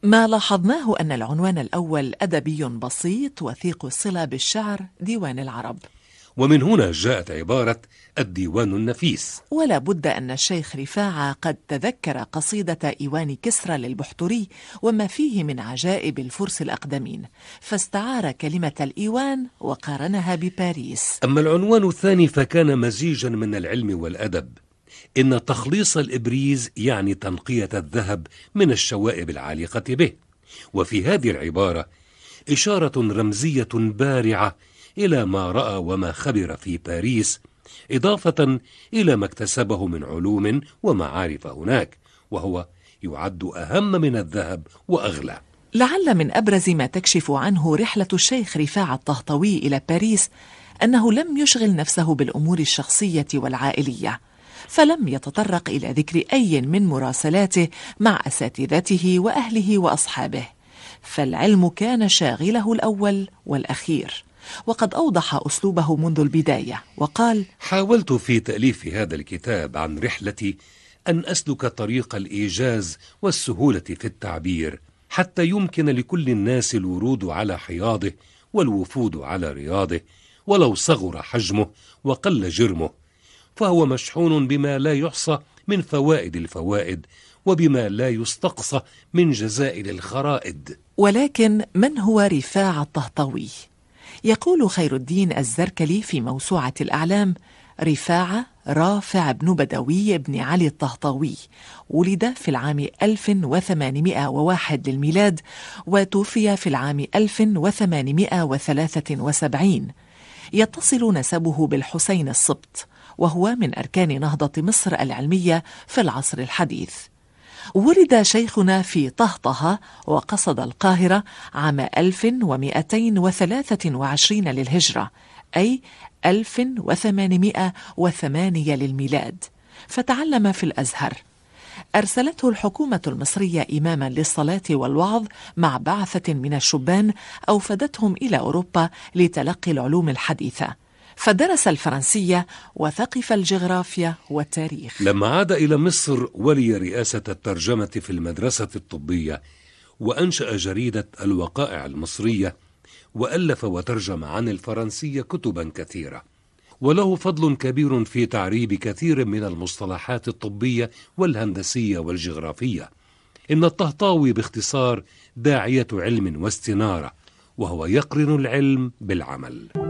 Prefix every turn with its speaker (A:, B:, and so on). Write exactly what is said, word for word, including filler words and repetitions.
A: ما لاحظناه أن العنوان الأول أدبي بسيط وثيق الصلة بالشعر ديوان العرب،
B: ومن هنا جاءت عبارة الديوان النفيس.
A: ولا بد أن الشيخ رفاعة قد تذكر قصيدة إيوان كسرى للبحتري وما فيه من عجائب الفرس الأقدمين، فاستعار كلمة الإيوان وقارنها بباريس.
B: أما العنوان الثاني فكان مزيجا من العلم والأدب، إن تخليص الإبريز يعني تنقية الذهب من الشوائب العالقة به، وفي هذه العبارة إشارة رمزية بارعة إلى ما رأى وما خبر في باريس، إضافة إلى ما اكتسبه من علوم ومعارف هناك، وهو يعد أهم من الذهب وأغلى.
A: لعل من أبرز ما تكشف عنه رحلة الشيخ رفاعة الطهطاوي إلى باريس أنه لم يشغل نفسه بالأمور الشخصية والعائلية، فلم يتطرق إلى ذكر أي من مراسلاته مع أساتذته وأهله وأصحابه، فالعلم كان شاغله الأول والأخير. وقد أوضح أسلوبه منذ البداية وقال:
B: حاولت في تأليف هذا الكتاب عن رحلتي أن أسلك طريق الإيجاز والسهولة في التعبير، حتى يمكن لكل الناس الورود على حياضه والوفود على رياضه، ولو صغر حجمه وقل جرمه، فهو مشحون بما لا يحصى من فوائد الفوائد، وبما لا يستقصى من جزائل الخرائد.
A: ولكن من هو رفاعة الطهطاوي؟ يقول خير الدين الزركلي في موسوعة الأعلام: رفاعة رافع بن بدوي بن علي الطهطاوي، ولد في العام ألف وثمانمائة وواحد للميلاد، وتوفي في العام ألف وثمانمائة وثلاثة وسبعين. يتصل نسبه بالحسين السبط، وهو من أركان نهضة مصر العلمية في العصر الحديث. ولد شيخنا في طهطها وقصد القاهرة عام ألف ومئتين وثلاثة وعشرين للهجرة، أي ألف وثمانمائة وثمانية للميلاد، فتعلم في الأزهر. أرسلته الحكومة المصرية إماما للصلاة والوعظ مع بعثة من الشبان أوفدتهم إلى أوروبا لتلقي العلوم الحديثة، فدرس الفرنسية وثقف الجغرافيا والتاريخ.
B: لما عاد إلى مصر ولي رئاسة الترجمة في المدرسة الطبية، وأنشأ جريدة الوقائع المصرية، وألف وترجم عن الفرنسية كتبا كثيرة، وله فضل كبير في تعريب كثير من المصطلحات الطبية والهندسية والجغرافية. إن الطهطاوي باختصار داعية علم واستنارة، وهو يقرن العلم بالعمل.